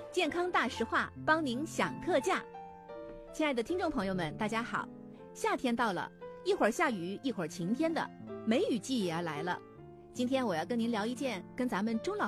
健康大实话，帮您享特价。亲爱的听众朋友们，大家好，夏天到了，一会儿下雨，一会儿晴天的，梅雨季也要来了。今天我要跟您聊一件跟咱们中老